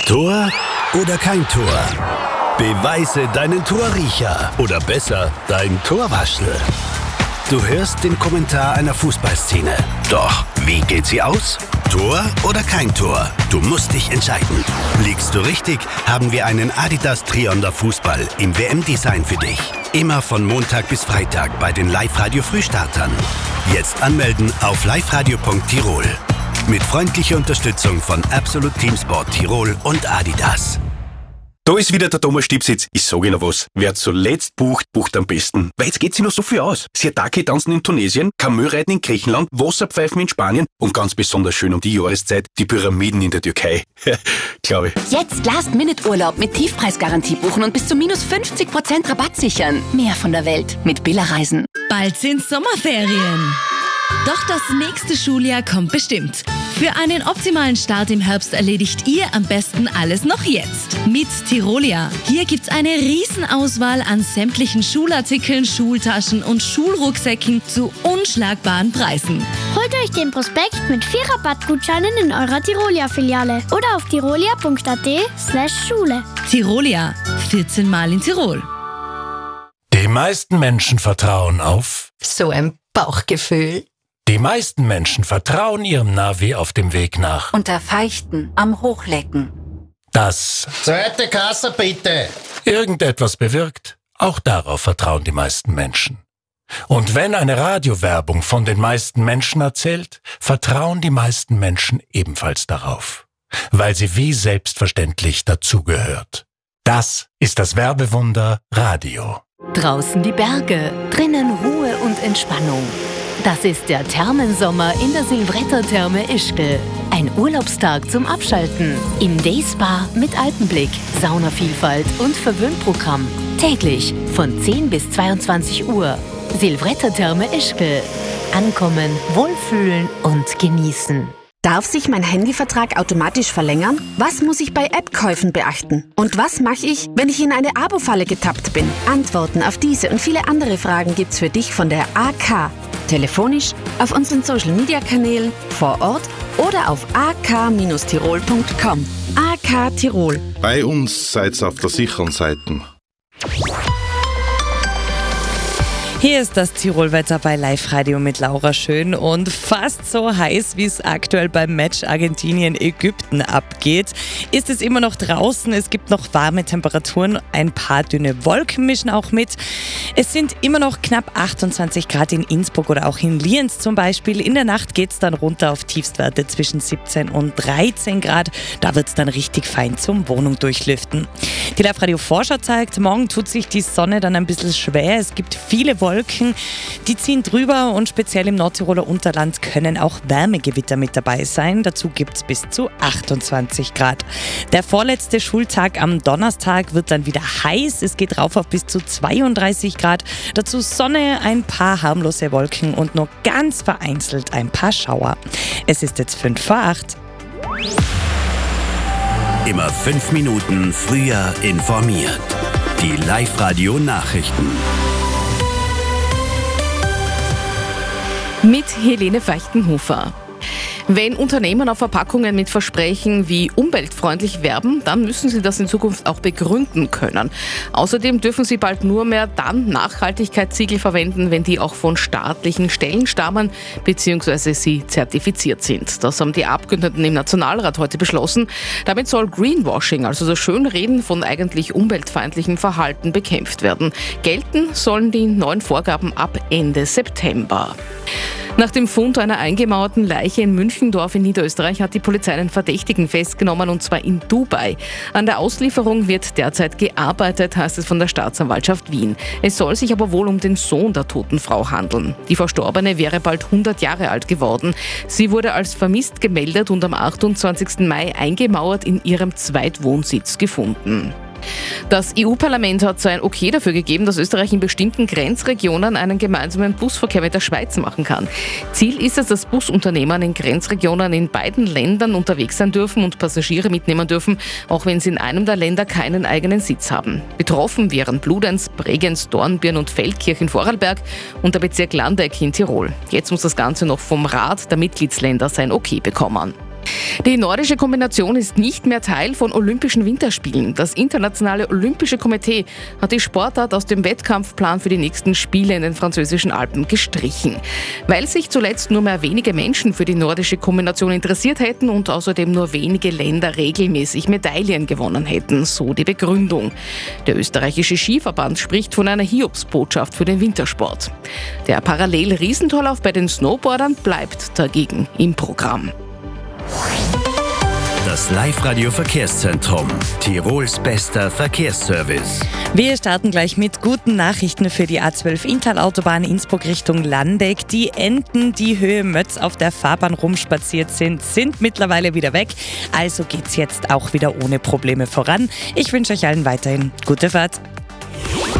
Tor oder kein Tor? Beweise deinen Torriecher oder besser, dein Torwaschel. Du hörst den Kommentar einer Fußballszene. Doch, wie geht sie aus? Tor oder kein Tor? Du musst dich entscheiden. Liegst du richtig, haben wir einen Adidas Trionder Fußball im WM-Design für dich. Immer von Montag bis Freitag bei den Live-Radio-Frühstartern. Jetzt anmelden auf liveradio.tirol. Mit freundlicher Unterstützung von Absolut Teamsport Tirol und Adidas. Da ist wieder der Thomas Stiebsitz. Ich sage noch was. Wer zuletzt bucht, bucht am besten. Weil jetzt geht sich noch so viel aus. Sirtaki tanzen in Tunesien, Kamelreiten in Griechenland, Wasserpfeifen in Spanien und ganz besonders schön um die Jahreszeit die Pyramiden in der Türkei. Glaube ich. Jetzt Last-Minute-Urlaub mit Tiefpreisgarantie buchen und bis zu minus 50% Rabatt sichern. Mehr von der Welt mit Billa Reisen. Bald sind Sommerferien. Doch das nächste Schuljahr kommt bestimmt. Für einen optimalen Start im Herbst erledigt ihr am besten alles noch jetzt. Mit Tirolia. Hier gibt's eine Riesenauswahl an sämtlichen Schulartikeln, Schultaschen und Schulrucksäcken zu unschlagbaren Preisen. Holt euch den Prospekt mit 4 Rabattgutscheinen in eurer Tirolia-Filiale oder auf tirolia.at/Schule. Tirolia. 14 Mal in Tirol. Die meisten Menschen vertrauen auf So ein Bauchgefühl. Die meisten Menschen vertrauen ihrem Navi auf dem Weg nach. Unter Feichten am Hochlecken. Das Zweite Kasse bitte. irgendetwas bewirkt, auch darauf vertrauen die meisten Menschen. Und wenn eine Radiowerbung von den meisten Menschen erzählt, vertrauen die meisten Menschen ebenfalls darauf, weil sie wie selbstverständlich dazugehört. Das ist das Werbewunder Radio. Draußen die Berge, drinnen Ruhe und Entspannung. Das ist der Thermensommer in der Silvretta-Therme Ischgl. Ein Urlaubstag zum Abschalten. Im Dayspa mit Alpenblick, Saunavielfalt und Verwöhnprogramm. Täglich von 10 bis 22 Uhr. Silvretta-Therme Ischgl. Ankommen, wohlfühlen und genießen. Darf sich mein Handyvertrag automatisch verlängern? Was muss ich bei App-Käufen beachten? Und was mache ich, wenn ich in eine Abo-Falle getappt bin? Antworten auf diese und viele andere Fragen gibt's für dich von der AK. Telefonisch, auf unseren Social-Media-Kanälen, vor Ort oder auf ak-tirol.com. AK Tirol. Bei uns seid ihr auf der sicheren Seite. Hier ist das Tirolwetter bei Live Radio mit Laura Schön und fast so heiß, wie es aktuell beim Match Argentinien-Ägypten abgeht, ist es immer noch draußen. Es gibt noch warme Temperaturen, ein paar dünne Wolken mischen auch mit. Es sind immer noch knapp 28 Grad in Innsbruck oder auch in Lienz zum Beispiel. In der Nacht geht es dann runter auf Tiefstwerte zwischen 17 und 13 Grad. Da wird es dann richtig fein zum Wohnung durchlüften. Die Live Radio Vorschau zeigt, morgen tut sich die Sonne dann ein bisschen schwer. Es gibt viele Wolken, die ziehen drüber und speziell im Nordtiroler Unterland können auch Wärmegewitter mit dabei sein. Dazu gibt es bis zu 28 Grad. Der vorletzte Schultag am Donnerstag wird dann wieder heiß. Es geht rauf auf bis zu 32 Grad. Dazu Sonne, ein paar harmlose Wolken und nur ganz vereinzelt ein paar Schauer. Es ist jetzt 7:55. Immer 5 Minuten früher informiert. Die Live-Radio-Nachrichten. Mit Helene Feichtenhofer. Wenn Unternehmen auf Verpackungen mit Versprechen wie umweltfreundlich werben, dann müssen sie das in Zukunft auch begründen können. Außerdem dürfen sie bald nur mehr dann Nachhaltigkeitssiegel verwenden, wenn die auch von staatlichen Stellen stammen bzw. sie zertifiziert sind. Das haben die Abgeordneten im Nationalrat heute beschlossen. Damit soll Greenwashing, also das Schönreden von eigentlich umweltfeindlichem Verhalten, bekämpft werden. Gelten sollen die neuen Vorgaben ab Ende September. Nach dem Fund einer eingemauerten Leiche in Münchendorf in Niederösterreich hat die Polizei einen Verdächtigen festgenommen, und zwar in Dubai. An der Auslieferung wird derzeit gearbeitet, heißt es von der Staatsanwaltschaft Wien. Es soll sich aber wohl um den Sohn der toten Frau handeln. Die Verstorbene wäre bald 100 Jahre alt geworden. Sie wurde als vermisst gemeldet und am 28. Mai eingemauert in ihrem Zweitwohnsitz gefunden. Das EU-Parlament hat sein Okay dafür gegeben, dass Österreich in bestimmten Grenzregionen einen gemeinsamen Busverkehr mit der Schweiz machen kann. Ziel ist es, dass Busunternehmer in Grenzregionen in beiden Ländern unterwegs sein dürfen und Passagiere mitnehmen dürfen, auch wenn sie in einem der Länder keinen eigenen Sitz haben. Betroffen wären Bludenz, Bregenz, Dornbirn und Feldkirch in Vorarlberg und der Bezirk Landeck in Tirol. Jetzt muss das Ganze noch vom Rat der Mitgliedsländer sein Okay bekommen. Die nordische Kombination ist nicht mehr Teil von Olympischen Winterspielen. Das Internationale Olympische Komitee hat die Sportart aus dem Wettkampfplan für die nächsten Spiele in den französischen Alpen gestrichen. Weil sich zuletzt nur mehr wenige Menschen für die nordische Kombination interessiert hätten und außerdem nur wenige Länder regelmäßig Medaillen gewonnen hätten, so die Begründung. Der österreichische Skiverband spricht von einer Hiobsbotschaft für den Wintersport. Der Parallel-Riesentorlauf bei den Snowboardern bleibt dagegen im Programm. Das Live-Radio-Verkehrszentrum. Tirols bester Verkehrsservice. Wir starten gleich mit guten Nachrichten für die A12 Inntal-Autobahn Innsbruck Richtung Landeck. Die Enten, die Höhe Mötz auf der Fahrbahn rumspaziert sind mittlerweile wieder weg. Also geht's jetzt auch wieder ohne Probleme voran. Ich wünsche euch allen weiterhin gute Fahrt.